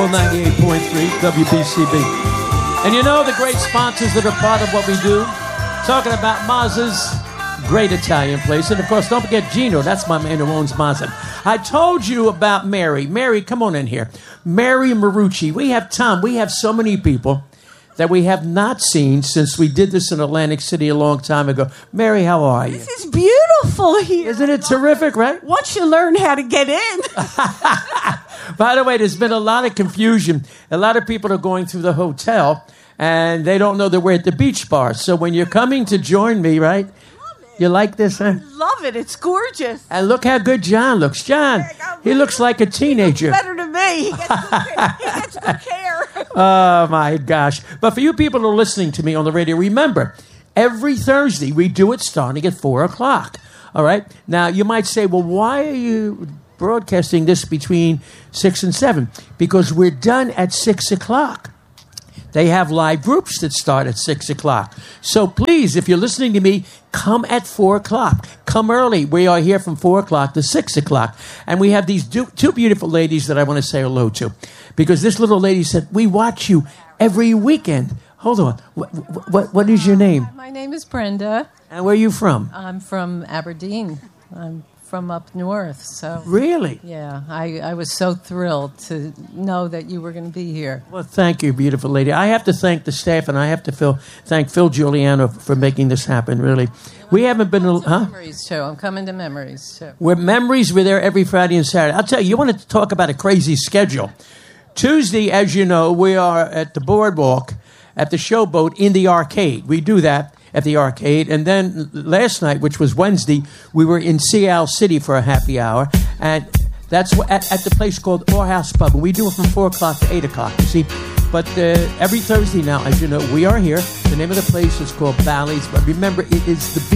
98.3 WBCB. And you know the great sponsors that are part of what we do? Talking about Mazza's great Italian place. And of course, don't forget Gino. That's my man who owns Mazza. I told you about Mary. Mary, come on in here. Mary Marucci. We have Tom. We have so many people that we have not seen since we did this in Atlantic City a long time ago. Mary, how are you? This is beautiful here. Isn't it terrific, right? Once you learn how to get in. By the way, there's been a lot of confusion. A lot of people are going through the hotel, and they don't know that we're at the beach bar. So when you're coming to join me, right? You like this, huh? Love it. It's gorgeous. And look how good John looks. John, he looks like a teenager. Better than me. He gets good care. Oh, my gosh. But for you people who are listening to me on the radio, remember, every Thursday we do it starting at 4 o'clock. All right? Now, you might say, well, why are you broadcasting this between 6 and 7? Because we're done at 6 o'clock. They have live groups that start at 6 o'clock. So please, if you're listening to me, come at 4 o'clock. Come early. We are here from 4 o'clock to 6 o'clock. And we have these two beautiful ladies that I want to say hello to. Because this little lady said, we watch you every weekend. Hold on. What is your name? My name is Brenda. And where are you from? I'm from Aberdeen. I'm from up north. So really? Yeah, I was so thrilled to know that you were going to be here. Well, thank you, beautiful lady. I have to thank the staff, and I have to thank Phil Giuliano for making this happen, really. We haven't been... Memories show. I'm coming to Memories show. We're there every Friday and Saturday. I'll tell you, you want to talk about a crazy schedule. Tuesday, as you know, we are at the Boardwalk, at the Showboat, in the arcade. We do that at the arcade. And then last night, which was Wednesday, we were in Sea City for a happy hour. And that's at the place called Orhouse Pub. And we do it from 4 o'clock to 8 o'clock, you see. But every Thursday now, as you know, we are here. The name of the place is called Bally's. But remember, it is the